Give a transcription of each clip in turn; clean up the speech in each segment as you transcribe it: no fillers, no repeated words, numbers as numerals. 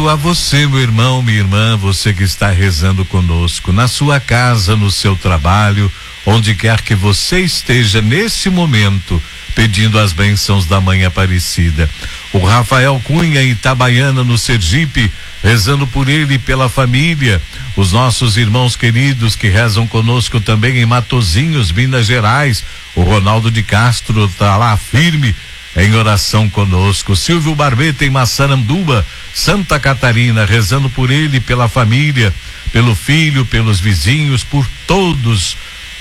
A você, meu irmão, minha irmã, você que está rezando conosco, na sua casa, no seu trabalho, onde quer que você esteja nesse momento, pedindo as bênçãos da Mãe Aparecida. O Rafael Cunha, em Itabaiana, no Sergipe, rezando por ele e pela família. Os nossos irmãos queridos que rezam conosco também em Matozinhos, Minas Gerais. O Ronaldo de Castro está lá firme em oração conosco. Silvio Barbeta, em Massaranduba, Santa Catarina, rezando por ele, pela família, pelo filho, pelos vizinhos, por todos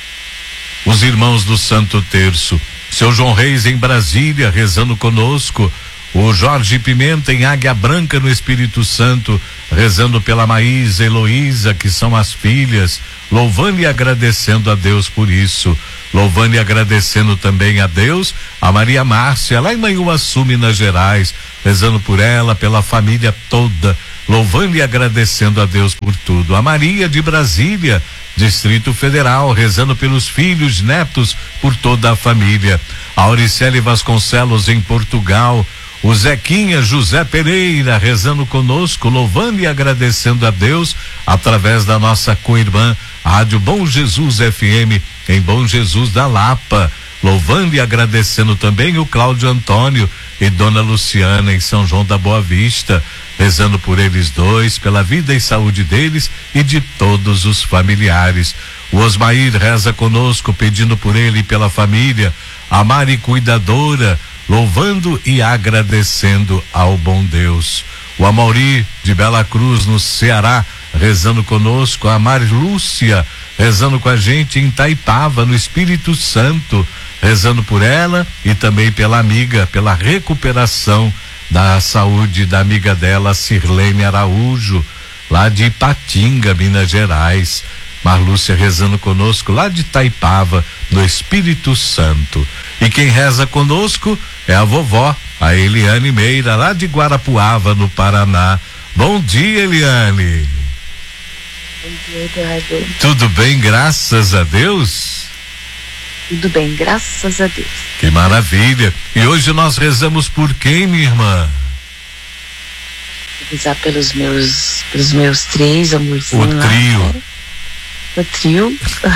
os irmãos do Santo Terço. Seu João Reis, em Brasília, rezando conosco. O Jorge Pimenta, em Águia Branca, no Espírito Santo, rezando pela Maísa, Heloísa, que são as filhas, louvando e agradecendo a Deus por isso. Louvando e agradecendo também a Deus, a Maria Márcia, lá em Manhuaçu, Minas Gerais, rezando por ela, pela família toda, louvando e agradecendo a Deus por tudo. A Maria de Brasília, Distrito Federal, rezando pelos filhos, netos, por toda a família. A Auricele Vasconcelos, em Portugal. O Zequinha José Pereira, rezando conosco, louvando e agradecendo a Deus, através da nossa co-irmã, Rádio Bom Jesus FM, em Bom Jesus da Lapa, louvando e agradecendo também o Cláudio Antônio e Dona Luciana, em São João da Boa Vista, rezando por eles dois, pela vida e saúde deles e de todos os familiares. O Osmair reza conosco, pedindo por ele e pela família. A Mari Cuidadora, louvando e agradecendo ao bom Deus. O Amauri de Bela Cruz, no Ceará, rezando conosco. A Marlúcia, rezando com a gente em Itaipava, no Espírito Santo, rezando por ela e também pela amiga, pela recuperação da saúde da amiga dela, Sirlene Araújo, lá de Ipatinga, Minas Gerais. Marlúcia rezando conosco lá de Itaipava, no Espírito Santo. E quem reza conosco é a vovó, a Eliane Meira, lá de Guarapuava, no Paraná. Bom dia, Eliane. Bom dia, Eduardo. Tudo bem, graças a Deus? Tudo bem, graças a Deus. Que maravilha. E hoje nós rezamos por quem, minha irmã? Vou rezar pelos meus três amorzinhos. O trio. Lá, né? O trio.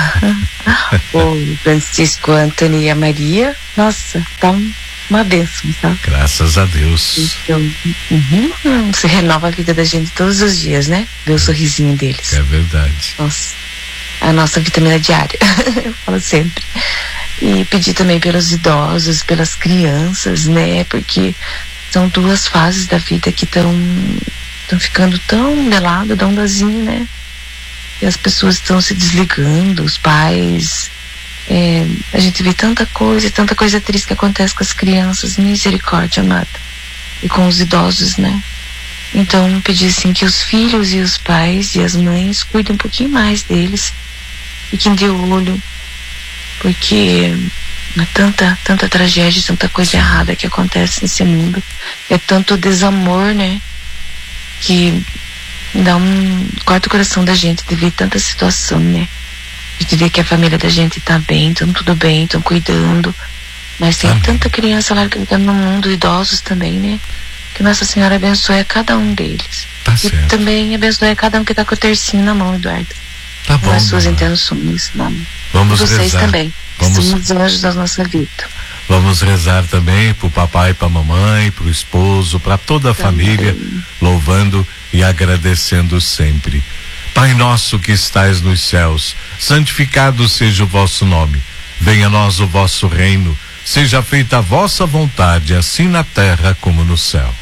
O Francisco, o Antônio e a Maria. Nossa, tá uma bênção, tá? Graças a Deus. Então, se renova a vida da gente todos os dias, né? Ver o sorrisinho deles. É verdade. Nossa, a nossa vitamina diária. Eu falo sempre. E pedir também pelos idosos, pelas crianças, né? Porque são duas fases da vida que estão ficando tão melado, tão vazio, né? E as pessoas estão se desligando, os pais, a gente vê tanta coisa triste que acontece com as crianças, misericórdia amada, e com os idosos, né? Então pedir assim que os filhos e os pais e as mães cuidem um pouquinho mais deles, fiquem de olho, porque é tanta tragédia, tanta coisa errada que acontece nesse mundo, é tanto desamor, né? Que corta o coração da gente de ver tanta situação, né? De ver que a família da gente tá bem, estão tudo bem, estão cuidando, mas tem tanta criança largada no mundo, idosos também, né? Que Nossa Senhora abençoe a cada um deles. Tá e certo. também abençoe a cada um que tá com o tercinho na mão, Eduardo. Tá bom. Com as suas intenções, não. Vamos vocês rezar. também. Somos anjos da nossa vida. Vamos rezar também pro papai, pra mamãe, pro esposo, pra toda a família, louvando e agradecendo sempre. Pai nosso que estais nos céus, santificado seja o vosso nome. Venha a nós o vosso reino. Seja feita a vossa vontade, assim na terra como no céu.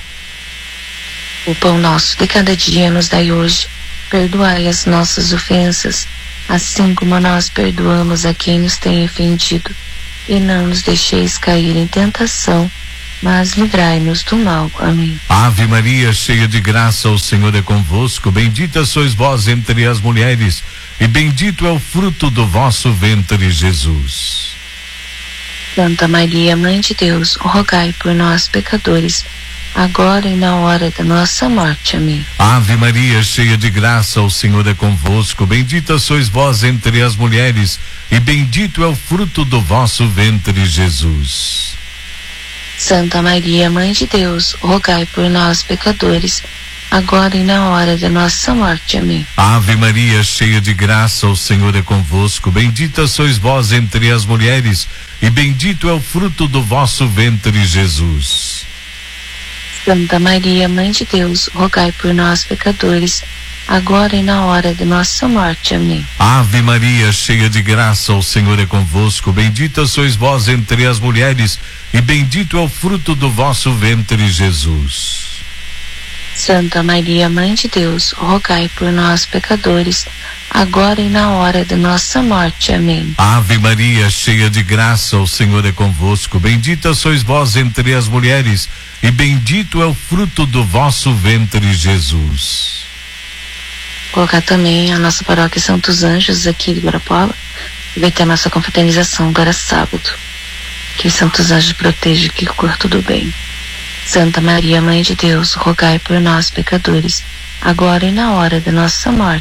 O pão nosso de cada dia nos dai hoje. Perdoai as nossas ofensas, assim como nós perdoamos a quem nos tem ofendido. E não nos deixeis cair em tentação, mas livrai-nos do mal. Amém. Ave Maria, cheia de graça, o Senhor é convosco. Bendita sois vós entre as mulheres, e bendito é o fruto do vosso ventre, Jesus. Santa Maria, Mãe de Deus, rogai por nós, pecadores, agora e na hora da nossa morte. Amém. Ave Maria, cheia de graça, o Senhor é convosco. Bendita sois vós entre as mulheres, e bendito é o fruto do vosso ventre, Jesus. Santa Maria, Mãe de Deus, rogai por nós, pecadores, agora e na hora da nossa morte. Amém. Ave Maria, cheia de graça, o Senhor é convosco. Bendita sois vós entre as mulheres, e bendito é o fruto do vosso ventre, Jesus. Santa Maria, Mãe de Deus, rogai por nós, pecadores, agora e na hora de nossa morte. Amém. Ave Maria, cheia de graça, o Senhor é convosco. Bendita sois vós entre as mulheres, e bendito é o fruto do vosso ventre, Jesus. Santa Maria, Mãe de Deus, rogai por nós, pecadores, agora e na hora de nossa morte. Amém. Ave Maria, cheia de graça, o Senhor é convosco. Bendita sois vós entre as mulheres, e bendito é o fruto do vosso ventre, Jesus. Colocar também a nossa paróquia Santos Anjos aqui de Guarapuava, e vai ter a nossa confraternização agora sábado. Que os Santos Anjos protejam, que cura tudo bem. Santa Maria, Mãe de Deus, rogai por nós, pecadores, agora e na hora da nossa morte.